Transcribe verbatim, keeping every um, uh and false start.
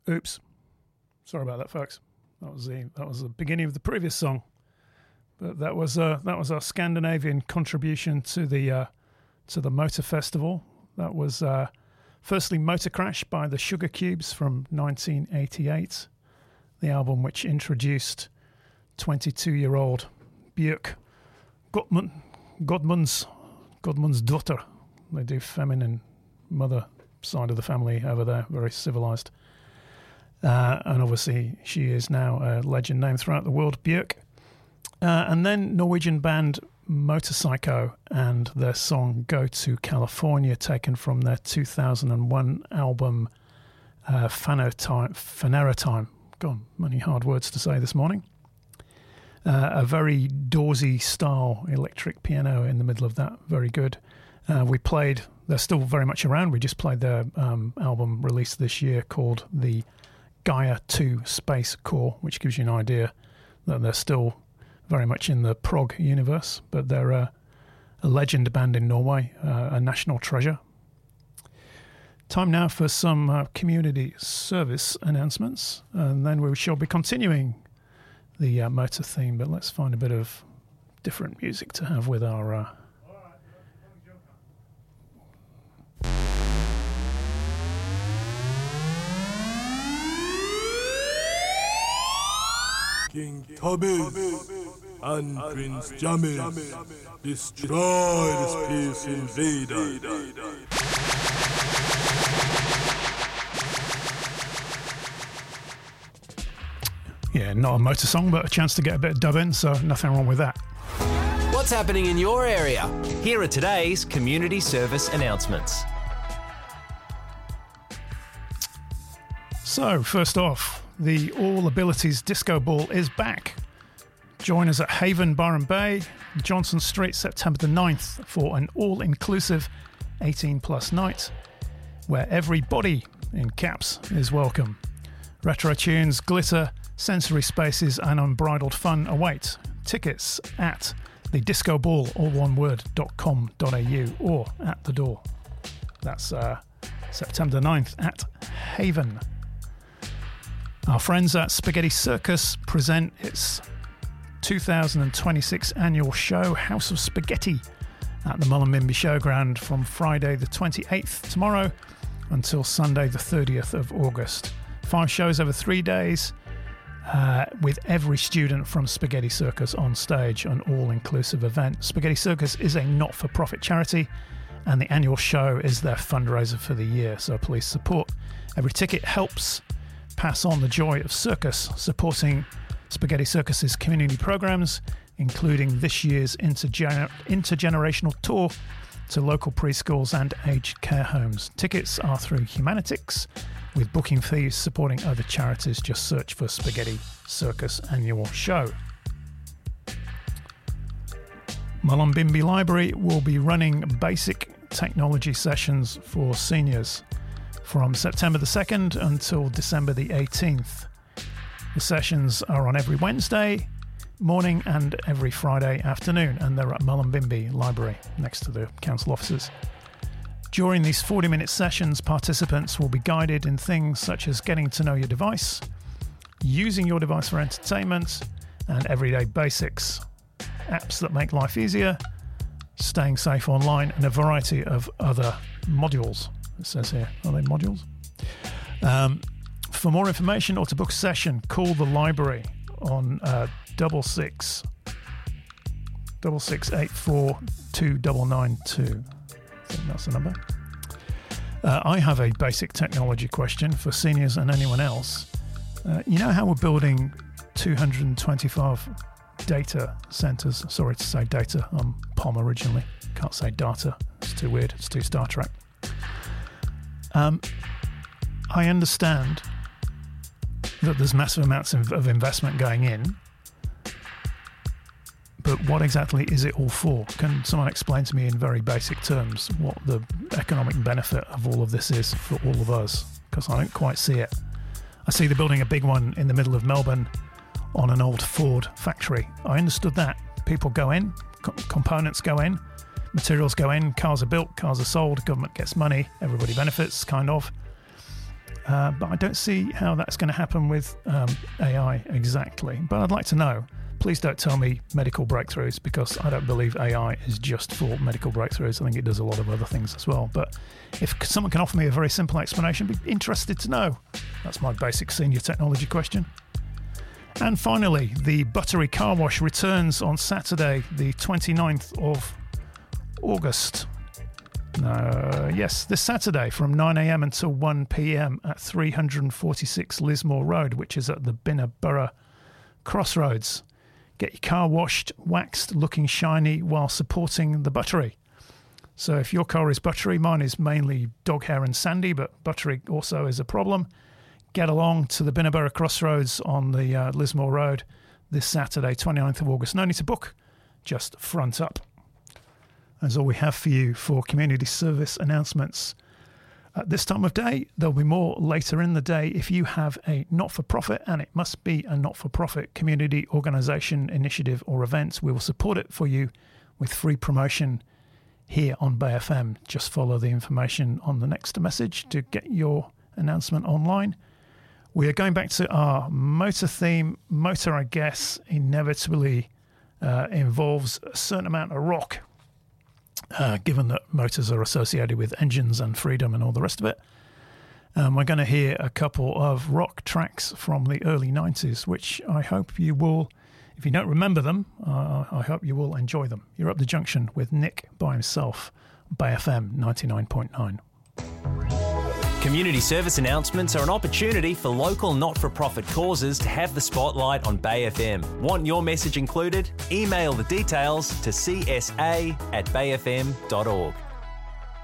Oops. Sorry about that, folks. That was the that was the beginning of the previous song. But that was uh, that was our Scandinavian contribution to the uh, to the Motor Festival. That was uh, firstly Motor Crash by the Sugar Cubes from nineteen eighty-eight, the album which introduced twenty-two-year-old Björk Gottmund, Godmunds Godmunds daughter. They do feminine mother side of the family over there, very civilized. Uh, and obviously she is now a legend name throughout the world, Björk. Uh, and then Norwegian band Motorpsycho and their song Go to California, taken from their two thousand one album uh, Fanera Time. God, many hard words to say this morning. Uh, a very Dawsey style electric piano in the middle of that, very good. Uh, we played, they're still very much around, we just played their um, album released this year called the Gaia two Space Core, which gives you an idea that they're still very much in the prog universe, but they're a, a legend band in Norway, uh, a national treasure. Time now for some uh, community service announcements, and then we shall be continuing the uh, motor theme, but let's find a bit of different music to have with our... Uh, King Tobiz and Prince Jamis destroy the Space Invader. Yeah, not a motor song, but a chance to get a bit of dub in, so nothing wrong with that. What's happening in your area? Here are today's community service announcements. So, first off, the All Abilities Disco Ball is back. Join us at Haven Byron Bay, Johnson Street, September the ninth for an all-inclusive eighteen plus night where every body, in caps, is welcome. Retro tunes, glitter, sensory spaces and unbridled fun await. Tickets at the disco ball, all one word, dot com dot a u or at the door. That's uh, September the ninth at Haven. Our friends at Spaghetti Circus present its two thousand twenty-six annual show, House of Spaghetti, at the Mullumbimby Showground from Friday the twenty-eighth, tomorrow, until Sunday the thirtieth of August. Five shows over three days, uh, with every student from Spaghetti Circus on stage, an all-inclusive event. Spaghetti Circus is a not-for-profit charity, and the annual show is their fundraiser for the year, so please support. Every ticket helps pass on the joy of circus, supporting Spaghetti Circus's community programs, including this year's intergener- intergenerational tour to local preschools and aged care homes. Tickets are through Humanitix, with booking fees supporting other charities. Just search for Spaghetti Circus Annual Show. Mullumbimby Library will be running basic technology sessions for seniors from September the second until December the eighteenth. The sessions are on every Wednesday morning and every Friday afternoon, and they're at Mullumbimby Library next to the council offices. During these forty-minute sessions, participants will be guided in things such as getting to know your device, using your device for entertainment, and everyday basics, apps that make life easier, staying safe online, and a variety of other modules. It says here, are they modules? Um, for more information or to book a session, call the library on uh, double six double six eight four two double nine two. I think that's the number. Uh, I have a basic technology question for seniors and anyone else. Uh, you know how we're building two hundred twenty-five data centers? Sorry to say data. I'm P O M originally. Can't say data. It's too weird. It's too Star Trek. Um, I understand that there's massive amounts of, of investment going in, but what exactly is it all for? Can someone explain to me in very basic terms what the economic benefit of all of this is for all of us? Because I don't quite see it. I see they're building a big one in the middle of Melbourne on an old Ford factory. I understood that. People go in, co- components go in, materials go in, cars are built, cars are sold, government gets money, everybody benefits, kind of. Uh, but I don't see how that's going to happen with um, A I exactly. But I'd like to know. Please don't tell me medical breakthroughs, because I don't believe A I is just for medical breakthroughs. I think it does a lot of other things as well. But if someone can offer me a very simple explanation, I'd be interested to know. That's my basic senior technology question. And finally, the Buttery Car Wash returns on Saturday, the twenty-ninth of August. Uh, yes, this Saturday from nine a.m. until one p.m. at three forty-six Lismore Road, which is at the Binnerborough Crossroads. Get your car washed, waxed, looking shiny while supporting the Buttery. So if your car is Buttery, mine is mainly dog hair and sandy, but Buttery also is a problem. Get along to the Binnerborough Crossroads on the uh, Lismore Road this Saturday, twenty-ninth of August. No need to book, just front up. That's all we have for you for community service announcements. At this time of day, there'll be more later in the day. If you have a not-for-profit, and it must be a not-for-profit community organisation, initiative or event, we will support it for you with free promotion here on Bay F M. Just follow the information on the next message to get your announcement online. We are going back to our motor theme. Motor, I guess, inevitably uh, involves a certain amount of rock. Uh, given that motors are associated with engines and freedom and all the rest of it. Um, we're going to hear a couple of rock tracks from the early nineties, which I hope you will, if you don't remember them, uh, I hope you will enjoy them. You're up the junction with Nick by himself, Bay F M ninety-nine point nine. Community service announcements are an opportunity for local not-for-profit causes to have the spotlight on Bay F M. Want your message included? Email the details to c s a at bay f m dot org.